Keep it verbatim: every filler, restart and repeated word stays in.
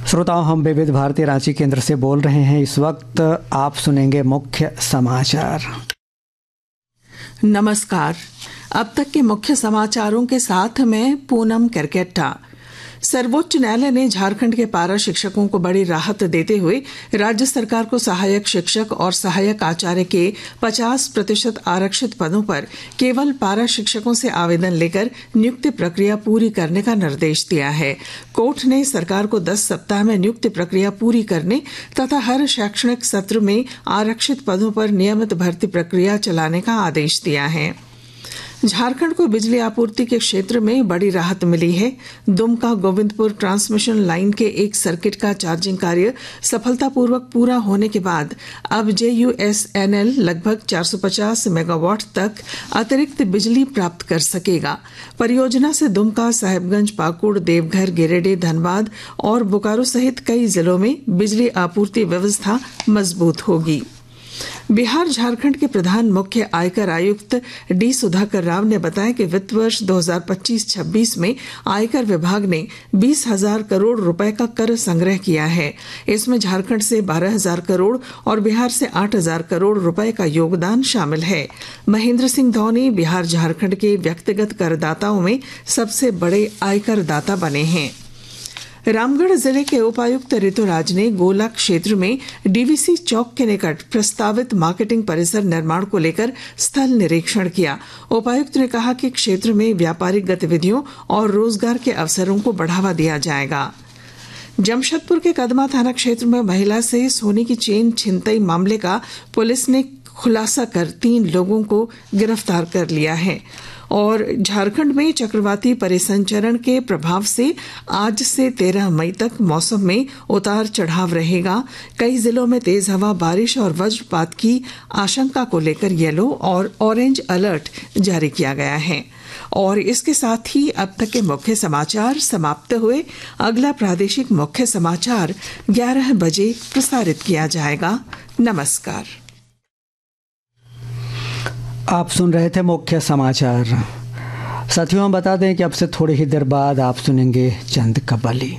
श्रोताओं, हम विविध भारती रांची केंद्र से बोल रहे हैं। इस वक्त आप सुनेंगे मुख्य समाचार। नमस्कार। अब तक के मुख्य समाचारों के साथ मैं पूनम करकेट्टा। सर्वोच्च न्यायालय ने झारखंड के पारा शिक्षकों को बड़ी राहत देते हुए राज्य सरकार को सहायक शिक्षक और सहायक आचार्य के पचास प्रतिशत आरक्षित पदों पर केवल पारा शिक्षकों से आवेदन लेकर नियुक्ति प्रक्रिया पूरी करने का निर्देश दिया है। कोर्ट ने सरकार को दस सप्ताह में नियुक्ति प्रक्रिया पूरी करने तथा हर शैक्षणिक सत्र में आरक्षित पदों पर नियमित भर्ती प्रक्रिया चलाने का आदेश दिया है। झारखंड को बिजली आपूर्ति के क्षेत्र में बड़ी राहत मिली है। दुमका गोविंदपुर ट्रांसमिशन लाइन के एक सर्किट का चार्जिंग कार्य सफलतापूर्वक पूरा होने के बाद अब जेयूएसएनएल लगभग चार सौ पचास मेगावाट तक अतिरिक्त बिजली प्राप्त कर सकेगा। परियोजना से दुमका, साहिबगंज, पाकुड़, देवघर, गिरिडीह, धनबाद और बोकारो सहित कई जिलों में बिजली आपूर्ति व्यवस्था मजबूत होगी। बिहार झारखंड के प्रधान मुख्य आयकर आयुक्त डी सुधाकर राव ने बताया कि वित्त वर्ष दो हज़ार पच्चीस छब्बीस में आयकर विभाग ने बीस हजार करोड़ रुपए का कर संग्रह किया है। इसमें झारखंड से बारह हजार करोड़ और बिहार से आठ हजार करोड़ रुपए का योगदान शामिल है। महेंद्र सिंह धौनी बिहार झारखंड के व्यक्तिगत करदाताओं में सबसे बड़े आयकर दाता बने हैं। रामगढ़ जिले के उपायुक्त ऋतुराज ने गोला क्षेत्र में डीवीसी चौक के निकट प्रस्तावित मार्केटिंग परिसर निर्माण को लेकर स्थल निरीक्षण किया। उपायुक्त ने कहा कि क्षेत्र में व्यापारिक गतिविधियों और रोजगार के अवसरों को बढ़ावा दिया जाएगा। जमशेदपुर के कदमा थाना क्षेत्र में महिला से सोने की चेन छिनतई मामले का पुलिस ने खुलासा कर तीन लोगों को गिरफ्तार कर लिया है। और झारखंड में चक्रवाती परिसंचरण के प्रभाव से आज से तेरह मई तक मौसम में उतार चढ़ाव रहेगा। कई जिलों में तेज हवा, बारिश और वज्रपात की आशंका को लेकर येलो और ऑरेंज अलर्ट जारी किया गया है। और इसके साथ ही अब तक के मुख्य समाचार समाप्त हुए। अगला प्रादेशिक मुख्य समाचार ग्यारह बजे प्रसारित किया जाएगा। नमस्कार। आप सुन रहे थे मुख्य समाचार। साथियों, हम बता दें कि अब से थोड़ी ही देर बाद आप सुनेंगे चंद कव्वाली।